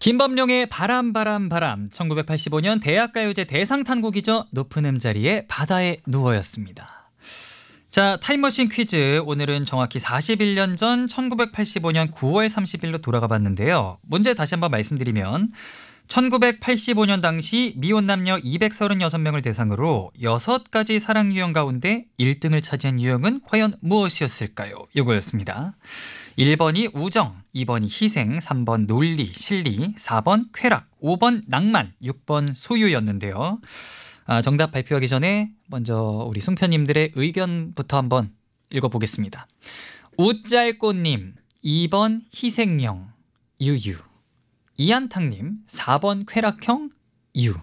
김범룡의 바람 1985년 대학가요제 대상탄곡이죠. 높은 음자리에 바다에 누워였습니다. 자, 타임머신 퀴즈. 오늘은 정확히 41년 전 1985년 9월 30일로 돌아가 봤는데요. 문제 다시 한번 말씀드리면 1985년 당시 미혼 남녀 236명을 대상으로 6가지 사랑 유형 가운데 1등을 차지한 유형은 과연 무엇이었을까요? 이거였습니다. 1번이 우정, 2번이 희생, 3번 논리, 실리, 4번 쾌락, 5번 낭만, 6번 소유였는데요. 정답 발표하기 전에 먼저 우리 송편님들의 의견부터 한번 읽어보겠습니다. 우짤꽃님 2번 희생형 유유, 이한탕님 4번 쾌락형 유.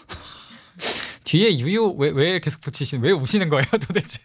뒤에 유유 왜 계속 왜 우시는 거예요 도대체?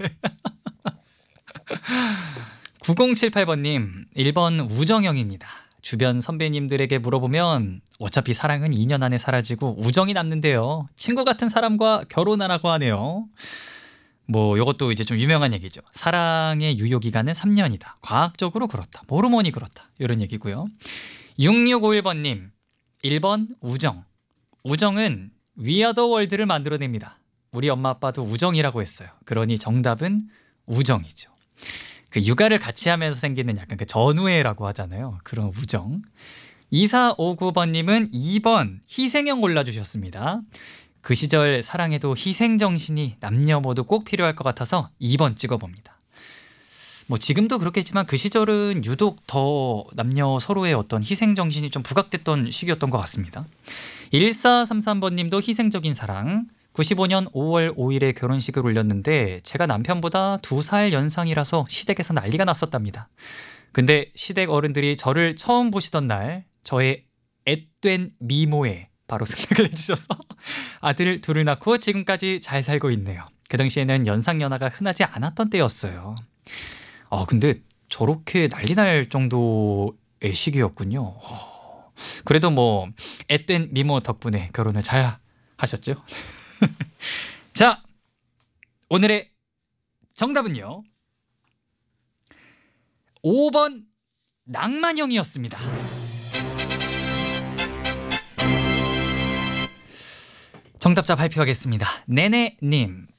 9078번님 1번 우정형입니다. 주변 선배님들에게 물어보면 어차피 사랑은 2년 안에 사라지고 우정이 남는데요. 친구 같은 사람과 결혼하라고 하네요. 뭐 이것도 이제 좀 유명한 얘기죠. 사랑의 유효기간은 3년이다. 과학적으로 그렇다. 호르몬이 그렇다. 이런 얘기고요. 6651번님 1번 우정. 우정은 위아더 월드를 만들어냅니다. 우리 엄마 아빠도 우정이라고 했어요. 그러니 정답은 우정이죠. 그 육아를 같이 하면서 생기는 약간 그 전우애라고 하잖아요. 그런 우정. 2459번님은 2번 희생형 골라주셨습니다. 그 시절 사랑에도 희생정신이 남녀 모두 꼭 필요할 것 같아서 2번 찍어봅니다. 뭐 지금도 그렇겠지만 그 시절은 유독 더 남녀 서로의 어떤 희생정신이 좀 부각됐던 시기였던 것 같습니다. 1433번님도 희생적인 사랑. 95년 5월 5일에 결혼식을 올렸는데 제가 남편보다 2살 연상이라서 시댁에서 난리가 났었답니다. 근데 시댁 어른들이 저를 처음 보시던 날 저의 앳된 미모에 바로 승낙을 해주셔서 아들 둘을 낳고 지금까지 잘 살고 있네요. 그 당시에는 연상연하가 흔하지 않았던 때였어요. 근데 저렇게 난리 날 정도의 시기였군요. 그래도 뭐 앳된 미모 덕분에 결혼을 잘 하셨죠? 자, 오늘의 정답은요 5번 낭만형이었습니다. 정답자 발표하겠습니다. 네네님